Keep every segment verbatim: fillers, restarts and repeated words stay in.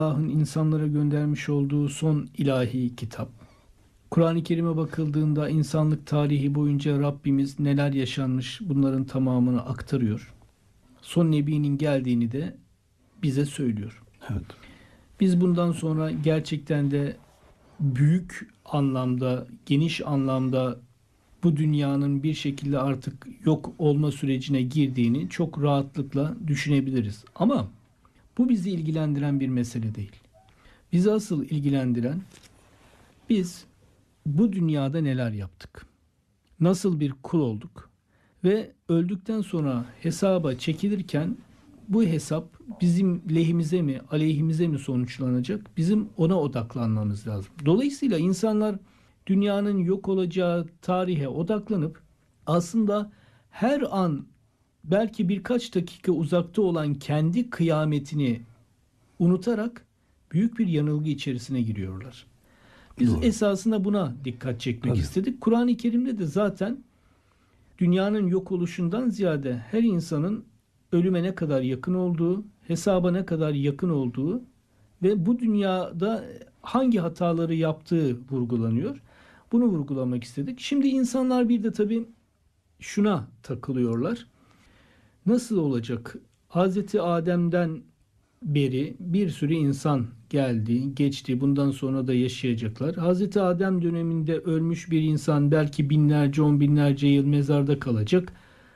Allah'ın insanlara göndermiş olduğu son ilahi kitap. Kur'an-ı Kerim'e bakıldığında insanlık tarihi boyunca Rabbimiz neler yaşanmış bunların tamamını aktarıyor. Son Nebi'nin geldiğini de bize söylüyor. Evet. Biz bundan sonra gerçekten de büyük anlamda, geniş anlamda bu dünyanın bir şekilde artık yok olma sürecine girdiğini çok rahatlıkla düşünebiliriz. Ama bu bizi ilgilendiren bir mesele değil. Bizi asıl ilgilendiren biz bu dünyada neler yaptık? Nasıl bir kul olduk? Ve öldükten sonra hesaba çekilirken bu hesap bizim lehimize mi, aleyhimize mi sonuçlanacak? Bizim ona odaklanmamız lazım. Dolayısıyla insanlar dünyanın yok olacağı tarihe odaklanıp aslında her an belki birkaç dakika uzakta olan kendi kıyametini unutarak büyük bir yanılgı içerisine giriyorlar. Biz Doğru. esasında buna dikkat çekmek Tabii. istedik. Kur'an-ı Kerim'de de zaten dünyanın yok oluşundan ziyade her insanın ölüme ne kadar yakın olduğu, hesaba ne kadar yakın olduğu ve bu dünyada hangi hataları yaptığı vurgulanıyor. Bunu vurgulamak istedik. Şimdi insanlar bir de tabii şuna takılıyorlar. Nasıl olacak? Hazreti Adem'den beri bir sürü insan geldi, geçti. Bundan sonra da yaşayacaklar. Hazreti Adem döneminde ölmüş bir insan belki binlerce, on binlerce yıl mezarda kalacak.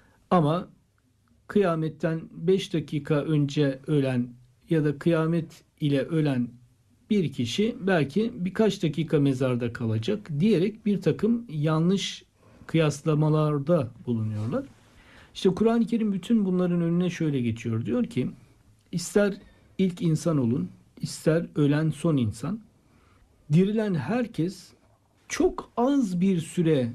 Ama kıyametten beş dakika önce ölen ya da kıyamet ile ölen bir kişi belki birkaç dakika mezarda kalacak diyerek bir takım yanlış kıyaslamalarda bulunuyorlar. İşte Kur'an-ı Kerim bütün bunların önüne şöyle geçiyor. Diyor ki ister ilk insan olun, ister ölen son insan, dirilen herkes çok az bir süre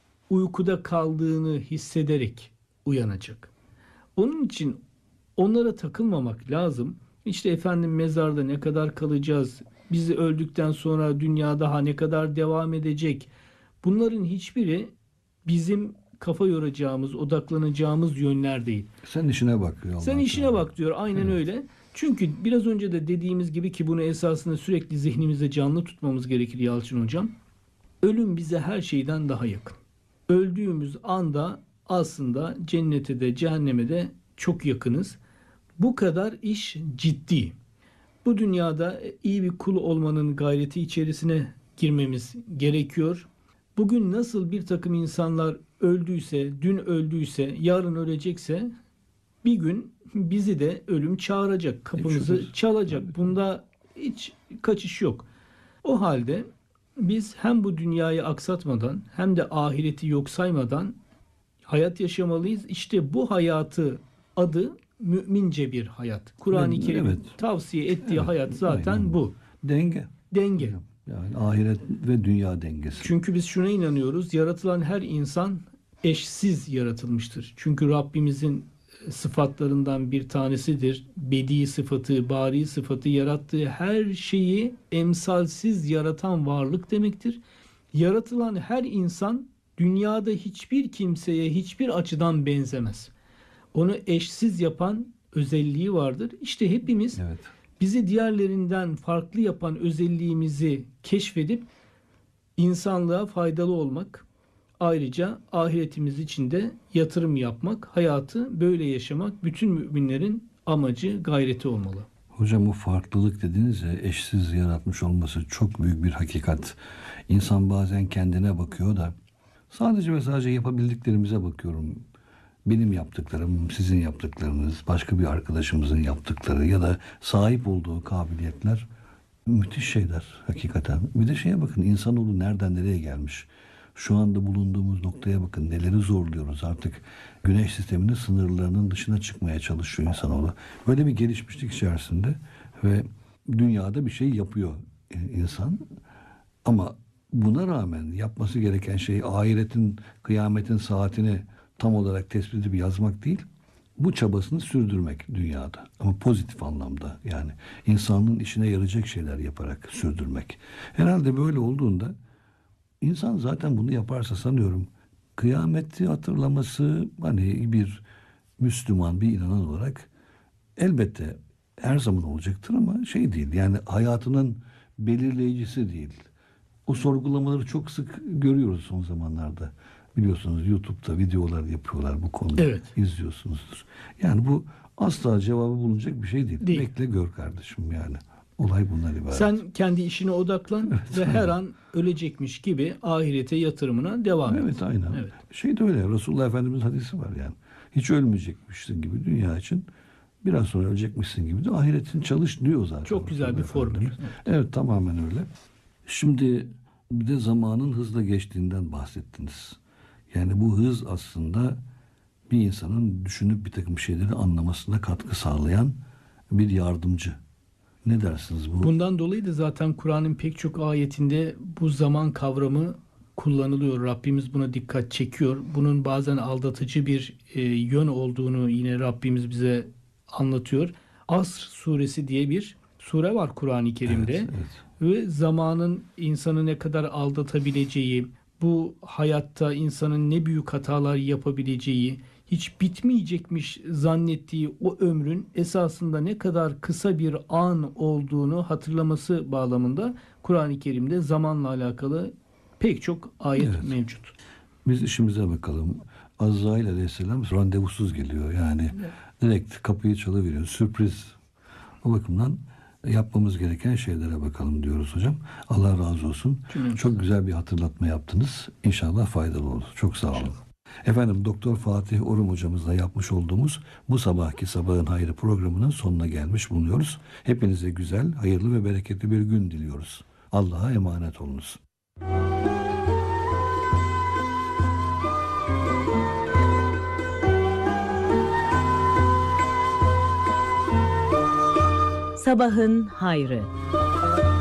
uykuda kaldığını hissederek uyanacak. Onun için onlara takılmamak lazım. İşte efendim mezarda ne kadar kalacağız, bizi öldükten sonra dünya daha ne kadar devam edecek. Bunların hiçbiri bizim kafa yoracağımız, odaklanacağımız yönler değil. Sen işine bak. Sen işine bak diyor. Aynen evet. Öyle. Çünkü biraz önce de dediğimiz gibi ki bunu esasında sürekli zihnimizde canlı tutmamız gerekir Yalçın Hocam. Ölüm bize her şeyden daha yakın. Öldüğümüz anda aslında cennete de cehenneme de çok yakınız. Bu kadar iş ciddi. Bu dünyada iyi bir kul olmanın gayreti içerisine girmemiz gerekiyor. Bugün nasıl bir takım insanlar öldüyse, dün öldüyse, yarın ölecekse bir gün bizi de ölüm çağıracak, kapımızı çalacak. Bunda hiç kaçış yok. O halde biz hem bu dünyayı aksatmadan hem de ahireti yok saymadan hayat yaşamalıyız. İşte bu hayatı adı mümince bir hayat. Kur'an-ı Kerim evet. tavsiye ettiği evet. hayat zaten aynen. Bu. Denge. Denge. Yani ahiret ve dünya dengesi. Çünkü biz şuna inanıyoruz. Yaratılan her insan eşsiz yaratılmıştır. Çünkü Rabbimizin sıfatlarından bir tanesidir. Bedi sıfatı, bari sıfatı, yarattığı her şeyi emsalsiz yaratan varlık demektir. Yaratılan her insan dünyada hiçbir kimseye hiçbir açıdan benzemez. Onu eşsiz yapan özelliği vardır. İşte hepimiz evet. bizi diğerlerinden farklı yapan özelliğimizi keşfedip insanlığa faydalı olmak, ayrıca ahiretimiz için de yatırım yapmak, hayatı böyle yaşamak bütün müminlerin amacı, gayreti olmalı. Hocam bu farklılık dediniz ya, eşsiz yaratmış olması çok büyük bir hakikat. İnsan bazen kendine bakıyor da sadece ve sadece yapabildiklerimize bakıyorum. Benim yaptıklarım, sizin yaptıklarınız, başka bir arkadaşımızın yaptıkları ya da sahip olduğu kabiliyetler müthiş şeyler hakikaten. Bir de şeye bakın, insanoğlu nereden nereye gelmiş. Şu anda bulunduğumuz noktaya bakın, neleri zorluyoruz artık. Güneş sisteminin sınırlarının dışına çıkmaya çalışıyor insanoğlu. Böyle bir gelişmişlik içerisinde ve dünyada bir şey yapıyor insan. Ama buna rağmen yapması gereken şey ahiretin, kıyametin saatini tam olarak tespit edip yazmak değil, bu çabasını sürdürmek dünyada. Ama pozitif anlamda, yani insanlığın işine yarayacak şeyler yaparak sürdürmek. Herhalde böyle olduğunda insan zaten bunu yaparsa sanıyorum kıyameti hatırlaması, hani bir Müslüman, bir inanan olarak elbette her zaman olacaktır ama şey değil, yani hayatının belirleyicisi değil. O sorgulamaları çok sık görüyoruz son zamanlarda. Biliyorsunuz YouTube'da videolar yapıyorlar bu konuda. Evet. İzliyorsunuzdur. Yani bu asla cevabı bulunacak bir şey değil. Değil. Bekle gör kardeşim yani. Olay bundan ibaret. Sen kendi işine odaklan Evet, ve aynen. her an ölecekmiş gibi ahirete yatırımına devam et. Evet, aynen. Evet. Şey de öyle. Resulullah Efendimiz hadisi var yani. Hiç ölmeyecekmişsin gibi dünya için, biraz sonra ölecekmişsin gibi de ahiretin çalış diyor zaten. Çok güzel bir Resulullah formül. Efendimiz. Evet. Evet, tamamen öyle. Şimdi bir de zamanın hızla geçtiğinden bahsettiniz. Yani bu hız aslında bir insanın düşünüp bir takım şeyleri anlamasına katkı sağlayan bir yardımcı. Ne dersiniz bu? Bundan dolayı da zaten Kur'an'ın pek çok ayetinde bu zaman kavramı kullanılıyor. Rabbimiz buna dikkat çekiyor. Bunun bazen aldatıcı bir e, yön olduğunu yine Rabbimiz bize anlatıyor. Asr suresi diye bir sure var Kur'an-ı Kerim'de. Evet, evet. Ve zamanın insanı ne kadar aldatabileceği, bu hayatta insanın ne büyük hatalar yapabileceği, hiç bitmeyecekmiş zannettiği o ömrün esasında ne kadar kısa bir an olduğunu hatırlaması bağlamında Kur'an-ı Kerim'de zamanla alakalı pek çok ayet Evet. mevcut. Biz işimize bakalım. Azrail Aleyhisselam randevusuz geliyor. Yani direkt kapıyı çalıveriyor. Sürpriz. O bakımdan yapmamız gereken şeylere bakalım diyoruz hocam. Allah razı olsun. Cümlemize. Çok güzel bir hatırlatma yaptınız. İnşallah faydalı olur. Çok sağ olun. Efendim, Doktor Fatih Orum hocamızla yapmış olduğumuz bu sabahki Sabahın Hayrı programının sonuna gelmiş bulunuyoruz. Hepinize güzel, hayırlı ve bereketli bir gün diliyoruz. Allah'a emanet olunuz. Sabahın Hayrı.